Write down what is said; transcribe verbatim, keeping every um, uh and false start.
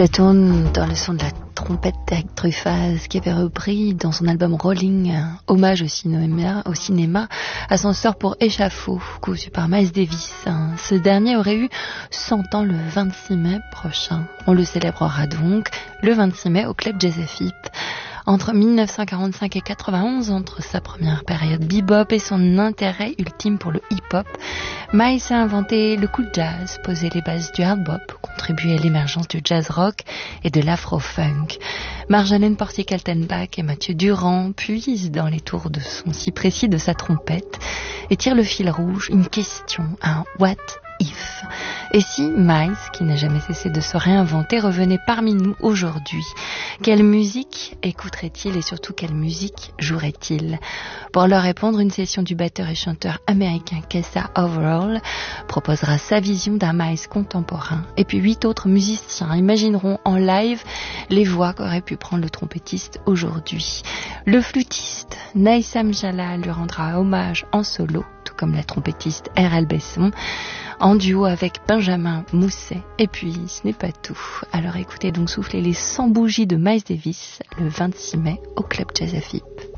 Ça tourne dans le son de la trompette d'Eric Truffaz qui avait repris dans son album Rolling un hommage au cinéma, au cinéma Ascenseur pour échafaud, conçu par Miles Davis. Ce dernier aurait eu cent ans le vingt-six mai prochain. On le célébrera donc le vingt-six mai au Club Jazz F I P. Entre dix-neuf cent quarante-cinq et quatre-vingt-onze, entre sa première période bebop et son intérêt ultime pour le hip-hop, Miles a inventé le cool jazz, posé les bases du hard bop, contribué à l'émergence du jazz rock et de l'afro-funk. Marjolaine Portier-Kaltenbach et Mathieu Durand puisent dans les tours de son si précis de sa trompette et tirent le fil rouge, une question, un what if. Et si Miles, qui n'a jamais cessé de se réinventer, revenait parmi nous aujourd'hui? Quelle musique écouterait-il et surtout quelle musique jouerait-il? Pour leur répondre, une session du batteur et chanteur américain Kessa Overall proposera sa vision d'un Miles contemporain. Et puis huit autres musiciens imagineront en live les voix qu'aurait pu prendre le trompettiste aujourd'hui. Le flûtiste Naïsam Jalal lui rendra hommage en solo, tout comme la trompettiste R L Besson, en duo avec Benjamin Mousset. Et puis, ce n'est pas tout. Alors écoutez donc souffler les cent bougies de Miles Davis le vingt-six mai au Club Jazz F I P.